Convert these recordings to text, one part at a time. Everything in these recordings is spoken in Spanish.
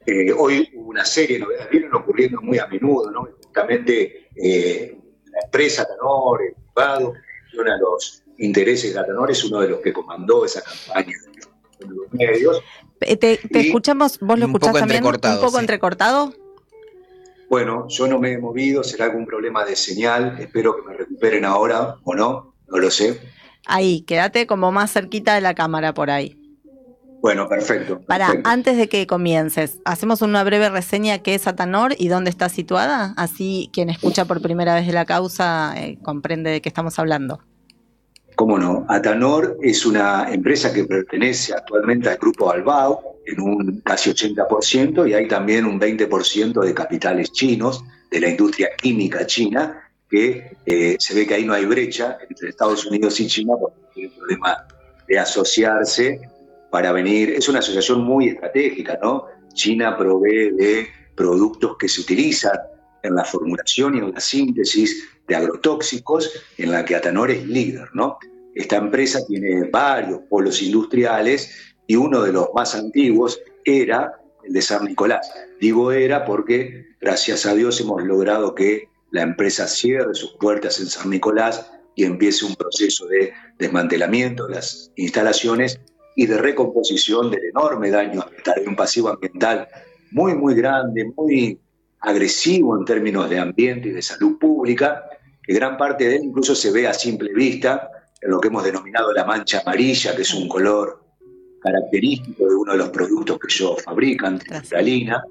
Hoy hubo una serie de novedades, vienen ocurriendo muy a menudo, ¿no? Justamente la empresa Atanor, el privado, que gestiona los intereses de Atanor, es uno de los que comandó esa campaña en los medios. Te escuchamos, ¿vos lo escuchás también? ¿Un poco entrecortado? Bueno, yo no me he movido, será algún problema de señal, espero que me recuperen ahora o no lo sé. Ahí, quédate como más cerquita de la cámara por ahí. Bueno, perfecto. Antes de que comiences, hacemos una breve reseña qué es Atanor y dónde está situada, así quien escucha por primera vez de la causa comprende de qué estamos hablando. Cómo no, Atanor es una empresa que pertenece actualmente al grupo Albao en un casi 80% y hay también un 20% de capitales chinos, de la industria química china, que se ve que ahí no hay brecha entre Estados Unidos y China porque tiene el problema de asociarse para venir. Es una asociación muy estratégica, ¿no? China provee de productos que se utilizan en la formulación y en la síntesis de agrotóxicos, en la que Atanor es líder, ¿no? Esta empresa tiene varios polos industriales y uno de los más antiguos era el de San Nicolás. Digo era porque, gracias a Dios, hemos logrado que la empresa cierre sus puertas en San Nicolás y empiece un proceso de desmantelamiento de las instalaciones y de recomposición del enorme daño ambiental, de un pasivo ambiental muy, muy grande, muy agresivo en términos de ambiente y de salud pública, que gran parte de él incluso se ve a simple vista en lo que hemos denominado la mancha amarilla, que es un color característico de uno de los productos que ellos fabrican, trifuralina,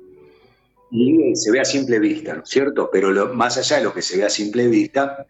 y se ve a simple vista, ¿no es cierto? Pero más allá de lo que se ve a simple vista,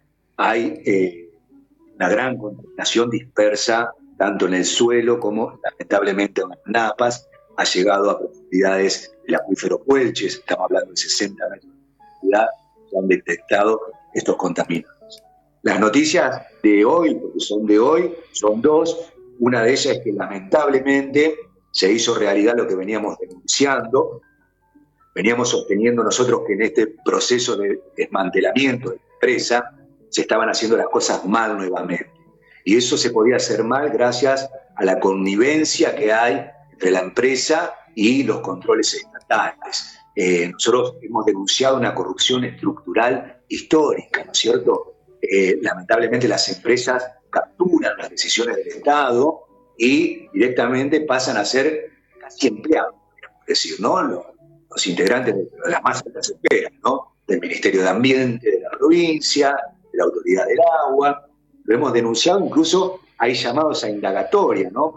hay una gran contaminación dispersa tanto en el suelo como, lamentablemente, en las napas. Ha llegado a profundidades del acuífero Puelches, estamos hablando de 60 metros de profundidad, se han detectado estos contaminantes. Las noticias de hoy, porque son de hoy, son dos. Una de ellas es que lamentablemente se hizo realidad lo que veníamos denunciando. Veníamos sosteniendo nosotros que en este proceso de desmantelamiento de la empresa se estaban haciendo las cosas mal nuevamente. Y eso se podía hacer mal gracias a la connivencia que hay entre la empresa y los controles estatales. Nosotros hemos denunciado una corrupción estructural histórica, ¿no es cierto? Lamentablemente las empresas capturan las decisiones del Estado y directamente pasan a ser casi empleados, podríamos decir, ¿no? Los integrantes de las más altas esferas, ¿no? Del Ministerio de Ambiente de la provincia, de la Autoridad del Agua. Lo hemos denunciado, incluso hay llamados a indagatoria, ¿no?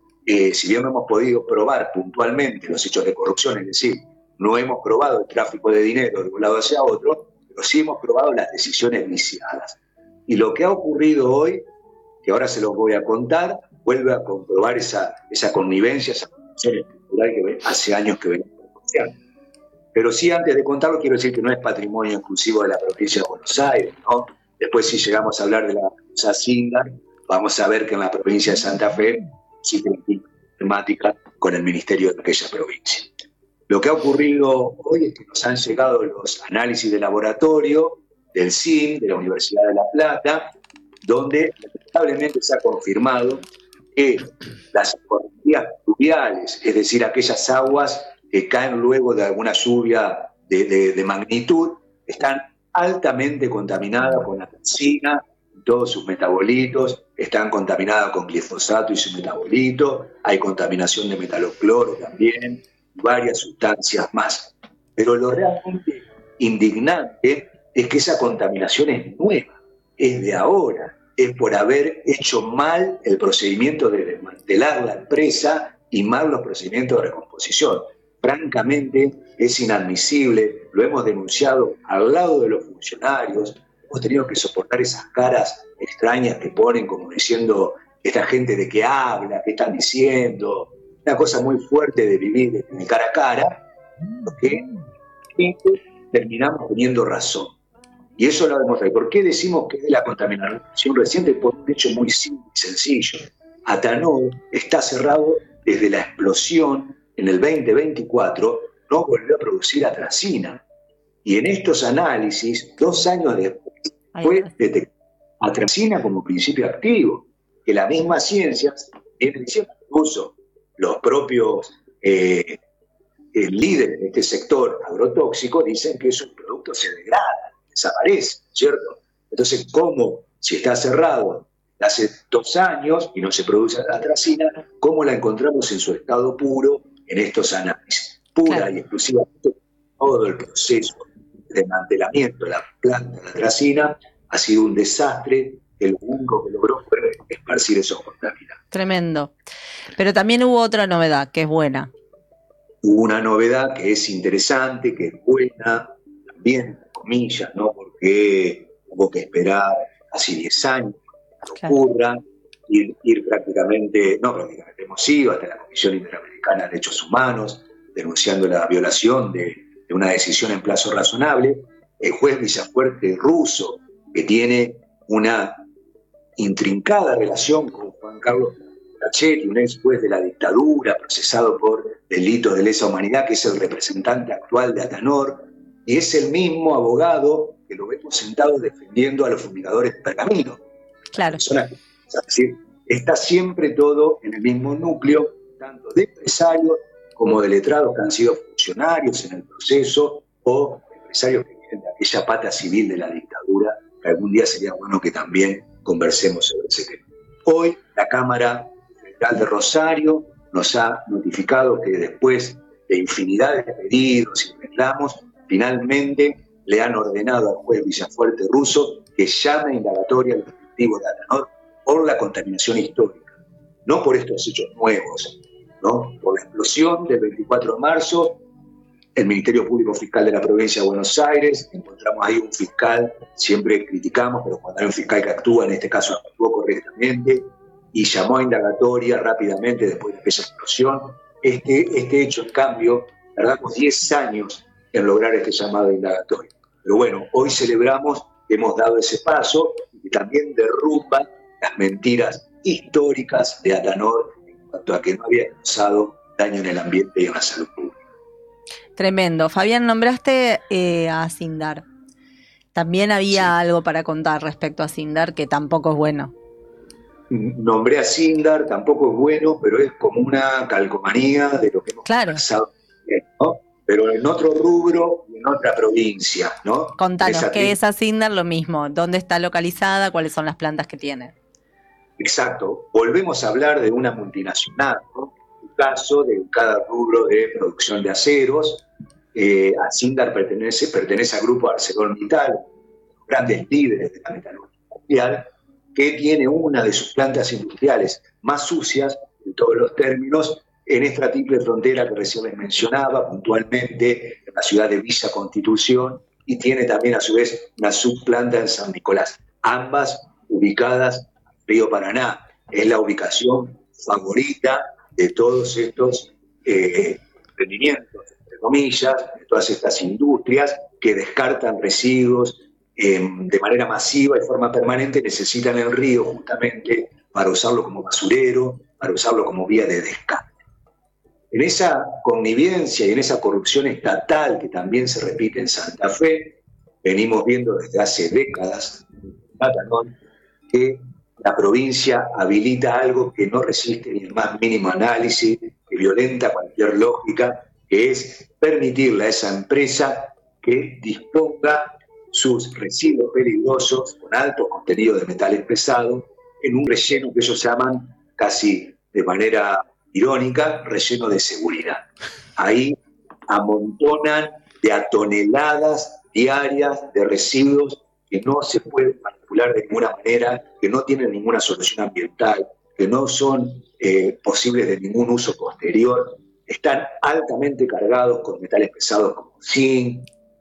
Si bien no hemos podido probar puntualmente los hechos de corrupción, es decir, no hemos probado el tráfico de dinero de un lado hacia otro, pero sí hemos probado las decisiones viciadas. Y lo que ha ocurrido hoy, que ahora se los voy a contar, vuelve a comprobar esa connivencia, esa corrupción estructural que hace años que venimos denunciando. Pero sí, antes de contarlo, quiero decir que no es patrimonio exclusivo de la provincia de Buenos Aires, ¿no? Después, si llegamos a hablar de la empresa Sindar, vamos a ver que en la provincia de Santa Fe existe una temática con el ministerio de aquella provincia. Lo que ha ocurrido hoy es que nos han llegado los análisis de laboratorio del CIN, de la Universidad de La Plata, donde lamentablemente se ha confirmado que las corrientes pluviales, es decir, aquellas aguas que caen luego de alguna lluvia de magnitud, están altamente contaminadas con la toxina y todos sus metabolitos, están contaminadas con glifosato y su metabolito, hay contaminación de metalocloro también, varias sustancias más. Pero lo realmente indignante es que esa contaminación es nueva, es de ahora, es por haber hecho mal el procedimiento de desmantelar la empresa y mal los procedimientos de recomposición. Francamente, es inadmisible, lo hemos denunciado al lado de los funcionarios, hemos tenido que soportar esas caras extrañas que ponen como diciendo esta gente de qué habla, qué están diciendo, una cosa muy fuerte de vivir de cara a cara, porque terminamos teniendo razón. Y eso lo demostrado. ¿Por qué decimos que es de la contaminación reciente? Por un hecho muy simple y sencillo. Atanor está cerrado desde la explosión en el 2024, no volvió a producir atracina. Y en estos análisis, 2 años después, fue detectada atracina como principio activo, que la misma ciencia viene diciendo, incluso los propios líderes de este sector agrotóxico dicen que esos productos se degradan, desaparecen, ¿cierto? Entonces, ¿cómo, si está cerrado hace 2 años y no se produce la atracina, cómo la encontramos en su estado puro en estos análisis? Pura claro. Y exclusivamente todo el proceso de desmantelamiento de la planta de la atracina ha sido un desastre, que lo único que logró fue esparcir esos contaminantes. Tremendo. Pero también hubo otra novedad, que es buena. Hubo una novedad que es interesante, que es buena, también, entre comillas, ¿no? Porque hubo que esperar casi 10 años que ocurra, ir prácticamente, hemos ido hasta la Comisión Interamericana de Derechos Humanos, denunciando la violación de una decisión en plazo razonable. El juez Villafuerte ruso, que tiene una intrincada relación con Juan Carlos Pinochet, un ex juez de la dictadura, procesado por delitos de lesa humanidad, que es el representante actual de Atanor, y es el mismo abogado que lo vemos sentado defendiendo a los fumigadores de Pergamino. Claro. Es decir, está siempre todo en el mismo núcleo, tanto de empresarios como de letrados que han sido funcionarios en el proceso o empresarios que vienen de aquella pata civil de la dictadura, que algún día sería bueno que también conversemos sobre ese tema. Hoy la Cámara Federal de Rosario nos ha notificado que después de infinidad de pedidos y reclamos, finalmente le han ordenado al juez Villafuerte ruso que llame a indagatoria al respectivo de Atanor por la contaminación histórica, no por estos hechos nuevos, ¿no? Por la explosión del 24 de marzo, el Ministerio Público Fiscal de la Provincia de Buenos Aires, encontramos ahí un fiscal, siempre criticamos, pero cuando hay un fiscal que actúa, en este caso actuó correctamente, y llamó a indagatoria rápidamente después de aquella explosión. Este hecho, en cambio, tardamos 10 años en lograr este llamado de indagatoria. Pero bueno, hoy celebramos que hemos dado ese paso y también derrumba las mentiras históricas de Atanor en cuanto a que no había causado daño en el ambiente y en la salud pública. Tremendo. Fabián, nombraste a Sindar. También había algo para contar respecto a Sindar que tampoco es bueno. Nombré a Sindar, tampoco es bueno, pero es como una calcomanía de lo que hemos pasado, ¿no? Pero en otro rubro y en otra provincia, ¿no? Contanos, ¿qué es a Sindar? Lo mismo, ¿dónde está localizada? ¿Cuáles son las plantas que tiene? Exacto, volvemos a hablar de una multinacional, ¿no? En el caso de cada rubro de producción de aceros, a Sindar pertenece al grupo ArcelorMittal, grandes líderes de la metalurgia mundial, que tiene una de sus plantas industriales más sucias, en todos los términos, en esta triple frontera que recién les mencionaba, puntualmente en la ciudad de Villa Constitución, y tiene también a su vez una subplanta en San Nicolás, ambas ubicadas en Río Paraná. Es la ubicación favorita de todos estos emprendimientos, entre comillas, de todas estas industrias que descartan residuos de manera masiva y de forma permanente, necesitan el río justamente para usarlo como basurero, para usarlo como vía de descarte. En esa connivencia y en esa corrupción estatal que también se repite en Santa Fe, venimos viendo desde hace décadas que la provincia habilita algo que no resiste ni el más mínimo análisis, que violenta cualquier lógica, que es permitirle a esa empresa que disponga sus residuos peligrosos con alto contenido de metales pesados en un relleno que ellos llaman, casi de manera irónica, relleno de seguridad. Ahí amontonan de a toneladas diarias de residuos que no se pueden manipular de ninguna manera, que no tienen ninguna solución ambiental, que no son posibles de ningún uso posterior. Están altamente cargados con metales pesados como zinc,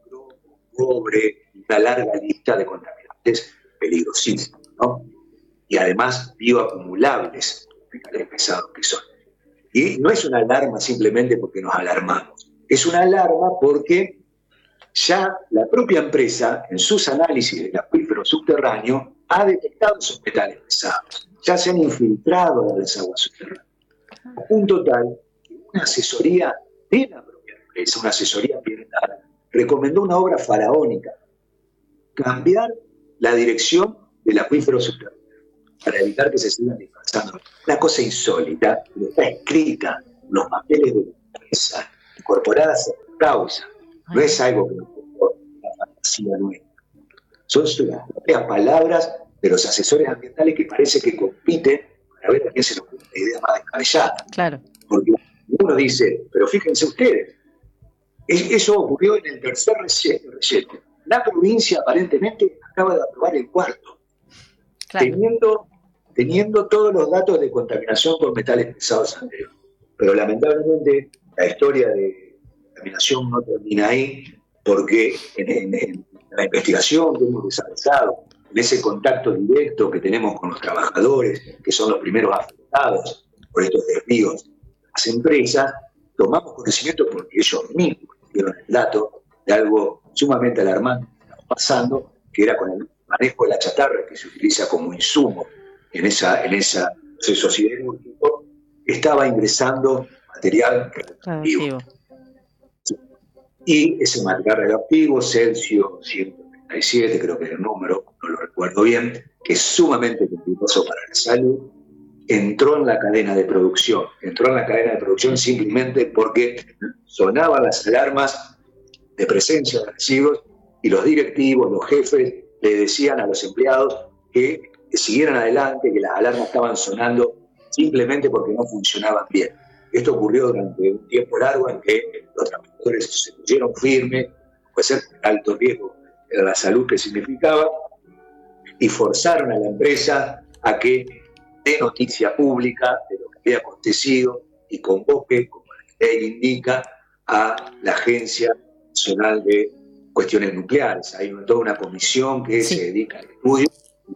cobre, una larga lista de contaminantes peligrosísimos, ¿no? Y además bioacumulables, metales pesados que son. Y no es una alarma simplemente porque nos alarmamos, es una alarma porque ya la propia empresa, en sus análisis del acuífero subterráneo, ha detectado esos metales pesados, ya se han infiltrado en las aguas subterráneas. A punto tal que una asesoría de la propia empresa, una asesoría ambiental, recomendó una obra faraónica: cambiar la dirección del acuífero subterráneo para evitar que se sigan dispersando. Una cosa insólita, pero está escrita en los papeles de la empresa, incorporadas a la causa. No es algo que nos la fantasía nuestra. Son las propias palabras de los asesores ambientales que parece que compiten para ver a quién se le ocurre la idea más descabellada. Claro. Porque uno dice, pero fíjense ustedes, eso ocurrió en el tercer relleno. La provincia aparentemente acaba de aprobar el cuarto, claro, teniendo todos los datos de contaminación por metales pesados anteriores. Pero lamentablemente la historia de contaminación no termina ahí, porque en la investigación que hemos desarrollado, en ese contacto directo que tenemos con los trabajadores, que son los primeros afectados por estos desvíos, las empresas, tomamos conocimiento porque ellos mismos dieron el dato de algo sumamente alarmante que estaba pasando, que era con el manejo de la chatarra que se utiliza como insumo en ese proceso siderúrgico, estaba ingresando material radioactivo. Y ese material radioactivo, Celsius 137, creo que es el número, no lo recuerdo bien, que es sumamente peligroso para la salud, entró en la cadena de producción. Entró en la cadena de producción simplemente porque sonaban las alarmas de presencia de residuos y los directivos, los jefes, le decían a los empleados que siguieran adelante, que las alarmas estaban sonando simplemente porque no funcionaban bien. Esto ocurrió durante un tiempo largo en que los trabajadores se pusieron firmes, puede ser por alto riesgo de la salud que significaba, y forzaron a la empresa a que dé noticia pública de lo que había acontecido y convoque, como la ley indica, a la Agencia Nacional de Cuestiones Nucleares. Hay toda una comisión que se dedica al estudio.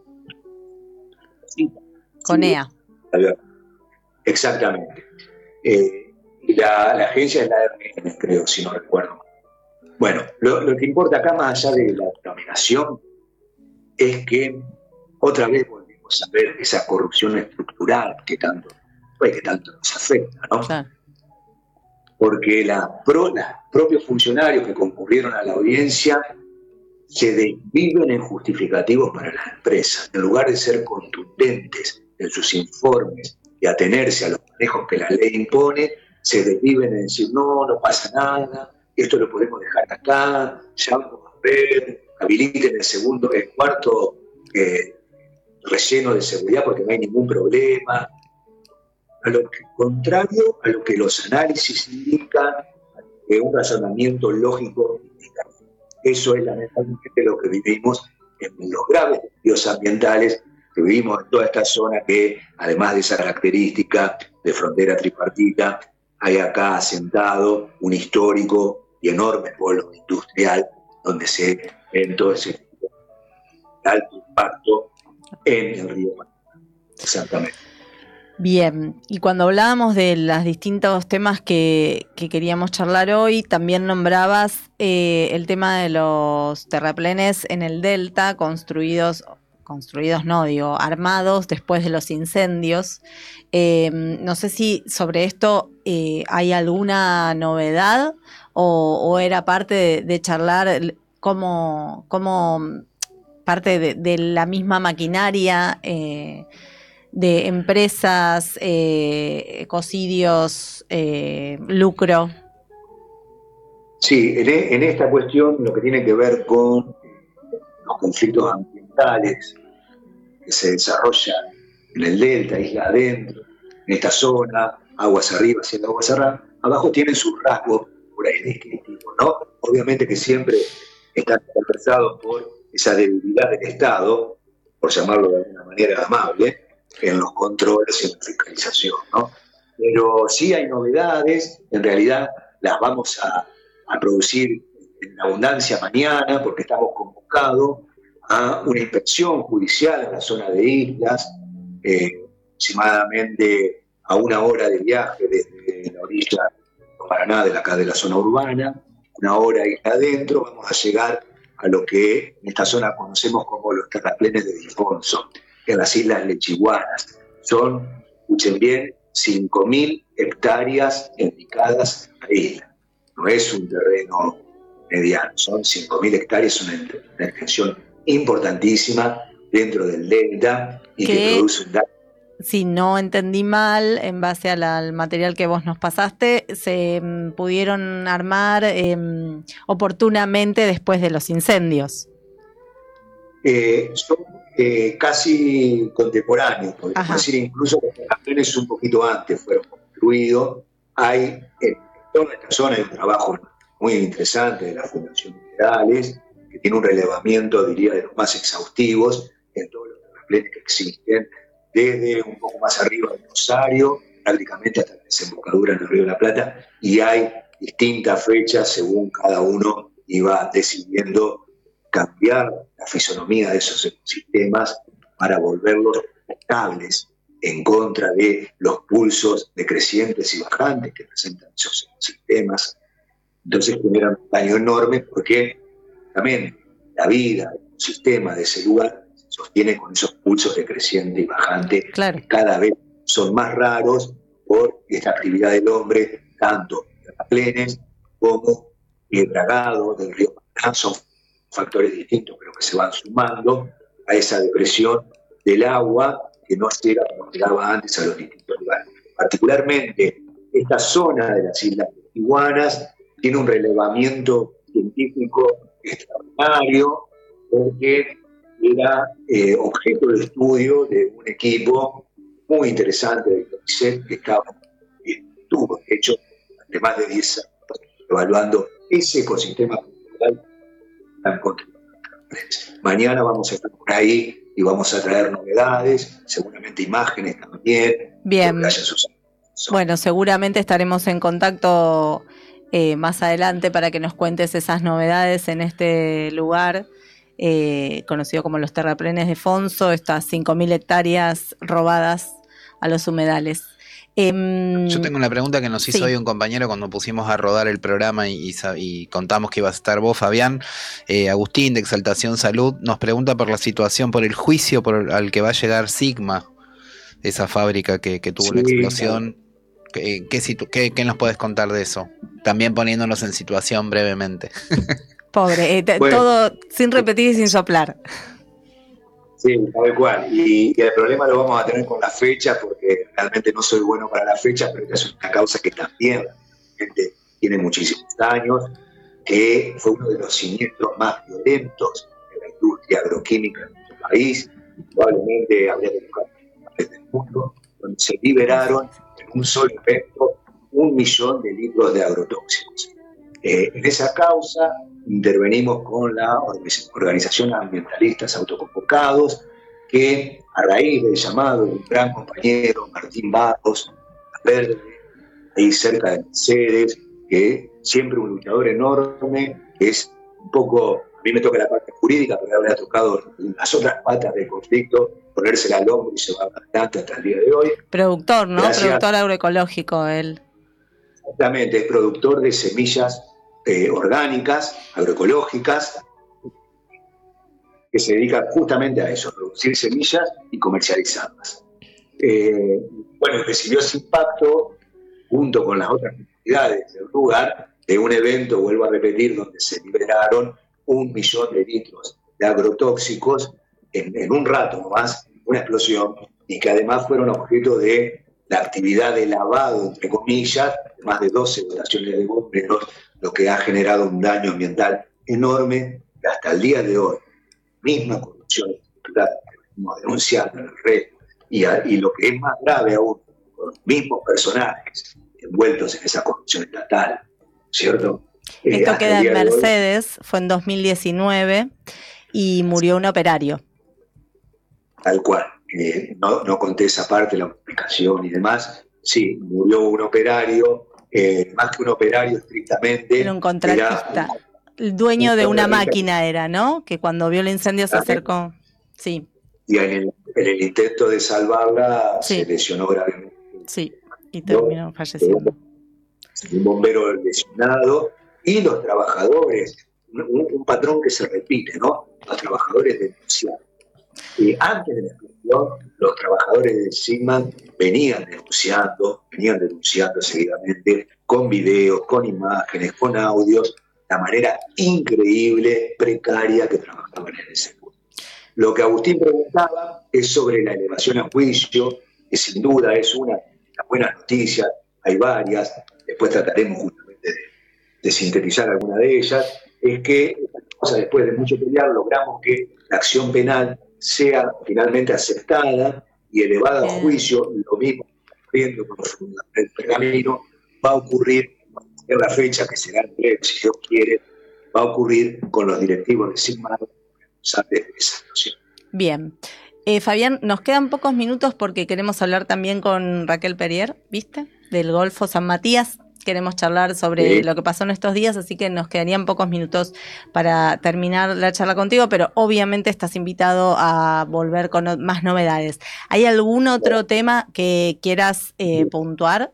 CONEA. Exactamente. Y la agencia es la ARN, creo, si no recuerdo mal. Bueno, lo que importa acá, más allá de la dominación, es que otra vez volvemos a ver esa corrupción estructural que tanto nos afecta, ¿no? Claro. Porque los propios funcionarios que concurrieron a la audiencia se desviven en justificativos para las empresas. En lugar de ser contundentes en sus informes y atenerse a los manejos que la ley impone, se desviven en decir, no pasa nada, esto lo podemos dejar acá, ya vamos a ver, habiliten el cuarto relleno de seguridad porque no hay ningún problema. Contrario a lo que los análisis indican, un razonamiento lógico indica. Eso es lamentablemente lo que vivimos en los graves desafíos ambientales que vivimos en toda esta zona que, además de esa característica de frontera tripartita, hay acá asentado un histórico y enorme polo industrial donde se ven todo ese alto impacto en el río Paraná. Exactamente. Bien, y cuando hablábamos de los distintos temas que queríamos charlar hoy, también nombrabas el tema de los terraplenes en el Delta, armados después de los incendios. No sé si sobre esto hay alguna novedad o era parte de charlar como parte de la misma maquinaria de empresas, ecocidios, lucro. Sí, en esta cuestión lo que tiene que ver con los conflictos ambientales que se desarrollan en el delta, isla adentro, en esta zona, aguas arriba, haciendo aguas abajo, tienen sus rasgos por ahí distintivos, ¿no? Obviamente que siempre están conversados por esa debilidad del Estado, por llamarlo de alguna manera amable, en los controles y en la fiscalización, ¿no? Pero sí hay novedades, en realidad las vamos a producir en abundancia mañana, porque estamos convocados a una inspección judicial en la zona de islas, aproximadamente a 1 hora de viaje desde la orilla de Paraná, de acá de la zona urbana, 1 hora isla adentro, vamos a llegar a lo que en esta zona conocemos como los terraplenes de Difonso, en las islas Lechiguanas. Son, escuchen bien, 5.000 hectáreas dedicadas a isla. No es un terreno mediano, son 5.000 hectáreas, una extensión importantísima dentro del delta y que produce un daño si no entendí mal, en base al material que vos nos pasaste, se pudieron armar oportunamente después de los incendios. Son casi contemporáneos, podemos decir, incluso los terraplenes un poquito antes fueron construidos. Hay en toda esta zona hay un trabajo muy interesante de la Fundación Minerales, que tiene un relevamiento, diría, de los más exhaustivos en todos los terraplenes que existen, desde un poco más arriba del Rosario, prácticamente hasta la desembocadura en el Río de la Plata, y hay distintas fechas según cada uno iba decidiendo cambiar la fisonomía de esos ecosistemas para volverlos estables en contra de los pulsos decrecientes y bajantes que presentan esos ecosistemas. Entonces generan un daño enorme porque también la vida, el ecosistema de ese lugar se sostiene con esos pulsos decrecientes y bajantes, que cada vez son más raros por esta actividad del hombre, tanto terraplenes como el dragado del río Paraná. Son factores distintos, pero que se van sumando a esa depresión del agua que no llega como llegaba antes a los distintos lugares. Particularmente, esta zona de las Islas Iguanas tiene un relevamiento científico extraordinario porque era objeto de estudio de un equipo muy interesante de CONICET que estuvo, de hecho, durante más de 10 años evaluando ese ecosistema cultural tan contribuido. Mañana vamos a estar por ahí y vamos a traer novedades, seguramente imágenes también. Bien. Bueno, seguramente estaremos en contacto más adelante para que nos cuentes esas novedades en este lugar conocido como los terraplenes de Fonso, estas 5.000 hectáreas robadas a los humedales. Yo tengo una pregunta que nos hizo hoy un compañero cuando pusimos a rodar el programa y contamos que ibas a estar vos, Fabián. Agustín, de Exaltación Salud, nos pregunta por la situación, por el juicio al que va a llegar Sigma, esa fábrica que tuvo la explosión. ¿Qué nos puedes contar de eso? También poniéndonos en situación brevemente. Pobre, bueno, todo sin repetir y sin soplar. Sí, tal cual. Y el problema lo vamos a tener con la fecha, porque realmente no soy bueno para la fecha, pero esta es una causa que también realmente tiene muchísimos años, que fue uno de los siniestros más violentos de la industria agroquímica en nuestro país. Probablemente habría que buscar en el mundo, donde se liberaron en un solo evento 1 millón de litros de agrotóxicos. En esa causa intervenimos con la organización Ambientalistas Autoconvocados, que a raíz del llamado de un gran compañero, Martín Barros, Verde, ahí cerca de Mercedes, que siempre un luchador enorme, que es un poco, a mí me toca la parte jurídica, pero le ha tocado las otras patas del conflicto, ponérsela al hombro y se va adelante hasta el día de hoy. Productor, ¿no? Gracias. Productor agroecológico, él. Exactamente, es productor de semillas orgánicas, agroecológicas, que se dedica justamente a eso, a producir semillas y comercializarlas. Bueno, recibió ese impacto junto con las otras actividades del lugar de un evento, vuelvo a repetir, donde se liberaron 1 millón de litros de agrotóxicos en un rato nomás, una explosión, y que además fueron objeto de la actividad de lavado, entre comillas, de más de 12 dotaciones de bomberos, lo que ha generado un daño ambiental enorme, que hasta el día de hoy, misma corrupción estructural que venimos denunciando en el resto, y lo que es más grave aún, con los mismos personajes envueltos en esa corrupción estatal, ¿cierto? Esto queda en Mercedes, fue en 2019, y murió un operario. Tal cual. No conté esa parte, la explicación y demás. Sí, murió un operario, más que un operario estrictamente. Era un contratista. El dueño de una máquina era, ¿no? Que cuando vio el incendio se acercó. Sí. Y en el intento de salvarla se lesionó gravemente. Sí, y terminó falleciendo. Un bombero lesionado y los trabajadores, un patrón que se repite, ¿no? Los trabajadores denunciaron. Antes de la explosión, los trabajadores de Sigma venían denunciando seguidamente, con videos, con imágenes, con audios, la manera increíble, precaria que trabajaban en ese mundo. Lo que Agustín preguntaba es sobre la elevación a juicio que sin duda es una de las buenas noticias, hay varias, después trataremos justamente de sintetizar alguna de ellas, es que después de mucho pelear logramos que la acción penal sea finalmente aceptada y elevada a juicio. Lo mismo ocurriendo con el Pergamino va a ocurrir en la fecha que será en breve, si Dios quiere, va a ocurrir con los directivos designados responsables de esa situación. Bien. Fabián, nos quedan pocos minutos porque queremos hablar también con Raquel Perier, ¿viste? Del Golfo San Matías. Queremos charlar sobre lo que pasó en estos días, así que nos quedarían pocos minutos para terminar la charla contigo, pero obviamente estás invitado a volver con más novedades. ¿Hay algún otro tema que quieras puntuar?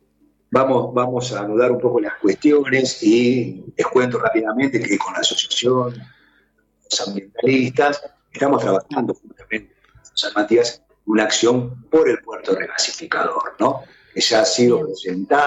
Vamos a anudar un poco las cuestiones y les cuento rápidamente que con la Asociación de los Ambientalistas estamos trabajando justamente en San Matías una acción por el puerto regasificador, ¿no? Que ya ha sido presentada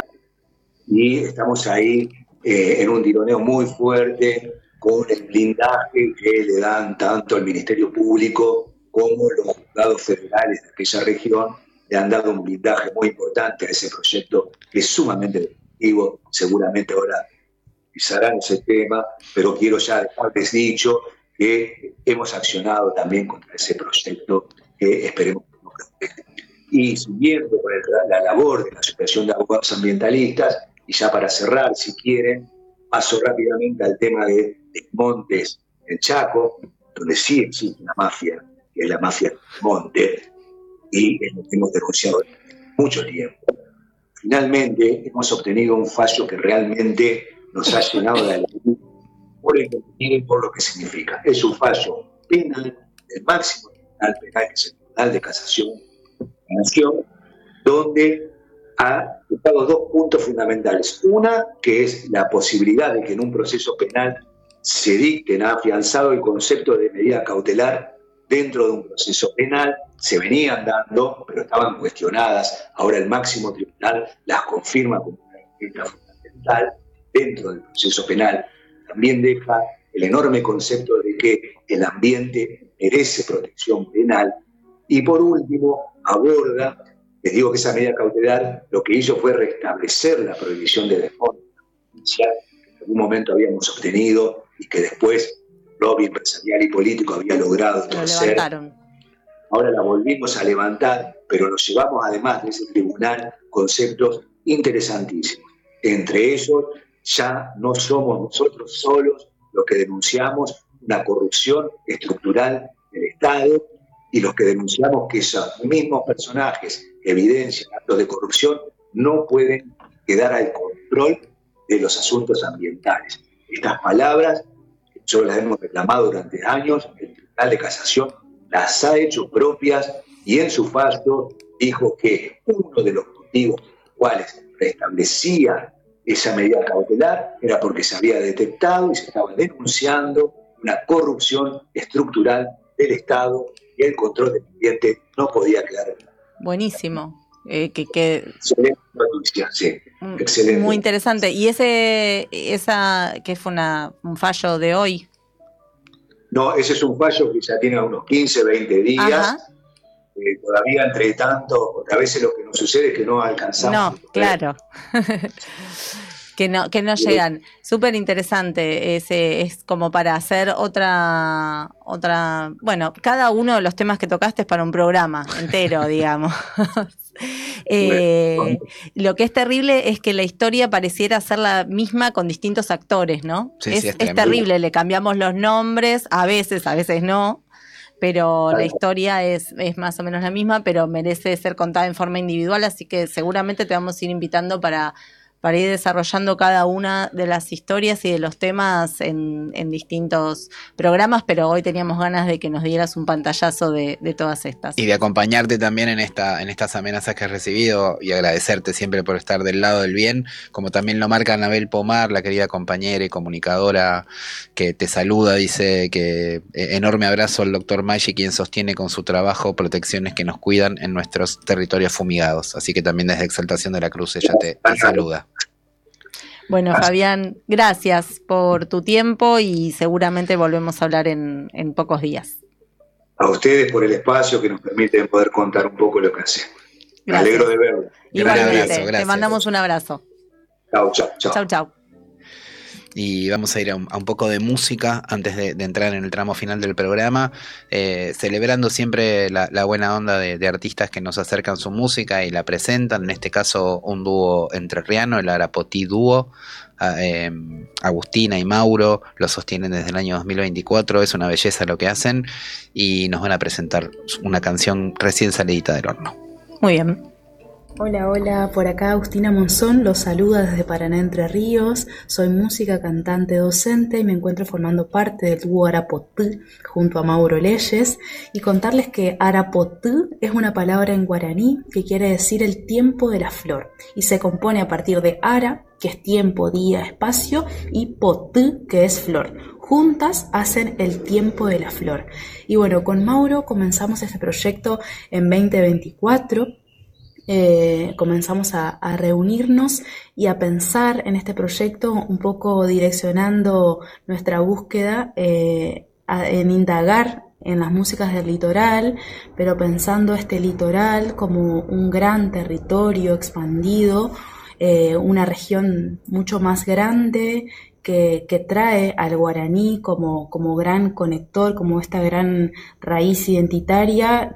y estamos ahí en un tironeo muy fuerte con el blindaje que le dan tanto el Ministerio Público como los juzgados federales de aquella región. Le han dado un blindaje muy importante a ese proyecto que es sumamente efectivo. Seguramente ahora pisarán ese tema, pero quiero ya dejarles dicho que hemos accionado también contra ese proyecto que esperemos que no prospere. Y siguiendo con la labor de la Asociación de Abogados Ambientalistas, y ya para cerrar, si quieren, paso rápidamente al tema de Montes en Chaco, donde sí existe una mafia, que es la mafia de Montes, y hemos denunciado mucho tiempo. Finalmente hemos obtenido un fallo que realmente nos ha llenado de alegría por el contenido y por lo que significa. Es un fallo penal, el máximo tribunal penal, que es el Tribunal de Casación de la Nación, donde ha tocado dos puntos fundamentales. Una, que es la posibilidad de que en un proceso penal se dicten, ha afianzado el concepto de medida cautelar dentro de un proceso penal. Se venían dando, pero estaban cuestionadas. Ahora el máximo tribunal las confirma como una herramienta fundamental dentro del proceso penal. También deja el enorme concepto de que el ambiente merece protección penal. Y por último, aborda, les digo que esa medida cautelar lo que hizo fue restablecer la prohibición de desmonte inicial que en algún momento habíamos obtenido y que después el lobby empresarial y político había logrado torcer. Ahora la volvimos a levantar, pero nos llevamos además de ese tribunal conceptos interesantísimos. Entre ellos, ya no somos nosotros solos los que denunciamos una corrupción estructural del Estado y los que denunciamos que esos mismos personajes que evidencian actos de corrupción no pueden quedar al control de los asuntos ambientales. Estas palabras, que nosotros las hemos reclamado durante años, el Tribunal de Casación las ha hecho propias y en su fallo dijo que uno de los motivos por los cuales restablecía esa medida cautelar era porque se había detectado y se estaba denunciando una corrupción estructural del Estado y el control del ambiente no podía quedar. Buenísimo. Excelente noticia, sí. Excelente. Muy interesante. ¿Y esa que fue un fallo de hoy? No, ese es un fallo que ya tiene unos 15, 20 días. Todavía, entre tanto, porque a veces lo que nos sucede es que no alcanzamos. No, claro. que no llegan. Súper interesante. Es como para hacer otra. Bueno, cada uno de los temas que tocaste es para un programa entero, digamos. Lo que es terrible es que la historia pareciera ser la misma con distintos actores, ¿no? Sí, es terrible, le cambiamos los nombres, a veces no, pero la historia es más o menos la misma, pero merece ser contada en forma individual, así que seguramente te vamos a ir invitando para ir desarrollando cada una de las historias y de los temas en distintos programas, pero hoy teníamos ganas de que nos dieras un pantallazo de todas estas. Y de acompañarte también en estas amenazas que has recibido y agradecerte siempre por estar del lado del bien, como también lo marca Anabel Pomar, la querida compañera y comunicadora que te saluda, dice que enorme abrazo al doctor Maggi, quien sostiene con su trabajo protecciones que nos cuidan en nuestros territorios fumigados, así que también desde Exaltación de la Cruz ella te saluda. Bueno, Fabián, gracias por tu tiempo y seguramente volvemos a hablar en pocos días. A ustedes por el espacio que nos permite poder contar un poco lo que hacemos. Me alegro de verlo. Igualmente, te mandamos un abrazo. Chau, chau, chau. Chau, chau. Y vamos a ir a un poco de música antes de entrar en el tramo final del programa, celebrando siempre la buena onda de artistas que nos acercan su música y la presentan. En este caso, un dúo entrerriano, el Arapotí Dúo. Agustina y Mauro lo sostienen desde el año 2024. Es una belleza lo que hacen y nos van a presentar una canción recién salidita del horno. Muy bien. Hola, hola, por acá Agustina Monzón, los saluda desde Paraná, Entre Ríos. Soy música, cantante, docente y me encuentro formando parte del dúo Arapotí junto a Mauro Leyes. Y contarles que Arapotí es una palabra en guaraní que quiere decir el tiempo de la flor y se compone a partir de Ara, que es tiempo, día, espacio, y Potí, que es flor. Juntas hacen el tiempo de la flor. Y bueno, con Mauro comenzamos este proyecto en 2024. Comenzamos a reunirnos y a pensar en este proyecto, un poco direccionando nuestra búsqueda en indagar en las músicas del litoral, pero pensando este litoral como un gran territorio expandido, una región mucho más grande que trae al guaraní como gran conector, como esta gran raíz identitaria,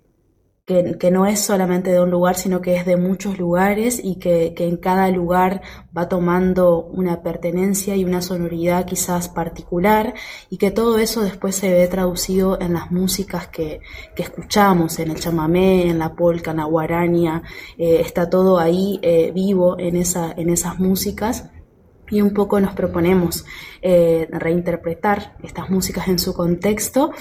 que no es solamente de un lugar, sino que es de muchos lugares y que en cada lugar va tomando una pertenencia y una sonoridad quizás particular, y que todo eso después se ve traducido en las músicas que escuchamos, en el chamamé, en la polca, en la guaraña, está todo ahí vivo en esas músicas. Y un poco nos proponemos reinterpretar estas músicas en su contexto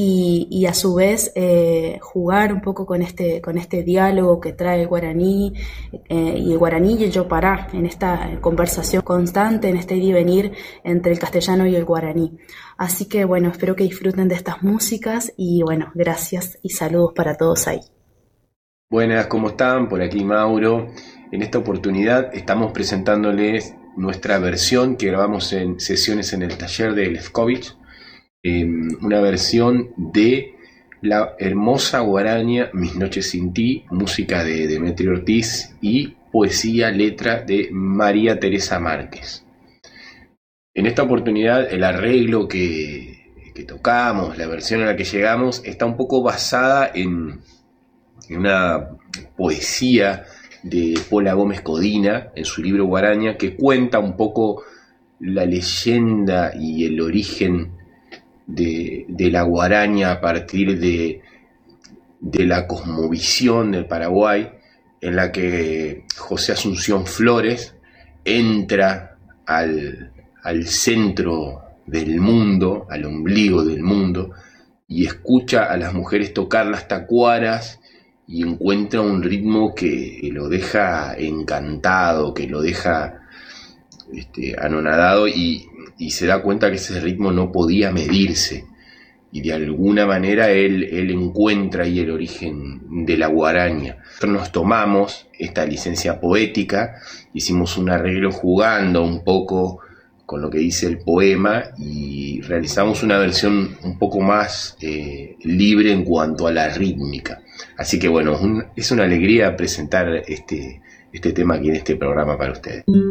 y a su vez jugar un poco con este diálogo que trae el guaraní y el yopará, en esta conversación constante, en este ir y venir entre el castellano y el guaraní. Así que bueno, espero que disfruten de estas músicas y bueno, gracias y saludos para todos ahí. Buenas, ¿cómo están? Por aquí Mauro. En esta oportunidad estamos presentándoles nuestra versión que grabamos en sesiones en el taller de Lefkovich, una versión de la hermosa guaraña Mis noches sin ti, música de Demetrio Ortiz y poesía, letra de María Teresa Márquez. En esta oportunidad el arreglo que tocamos, la versión a la que llegamos, está un poco basada en una poesía de Pola Gómez Codina en su libro Guaraña, que cuenta un poco la leyenda y el origen de la guaraña a partir de la cosmovisión del Paraguay, en la que José Asunción Flores entra al centro del mundo, al ombligo del mundo, y escucha a las mujeres tocar las tacuaras y encuentra un ritmo que lo deja encantado, que lo deja anonadado y se da cuenta que ese ritmo no podía medirse. Y de alguna manera él encuentra ahí el origen de la guaraña. Nosotros nos tomamos esta licencia poética, hicimos un arreglo jugando un poco con lo que dice el poema y realizamos una versión un poco más libre en cuanto a la rítmica. Así que bueno, es una alegría presentar este tema aquí en este programa para ustedes.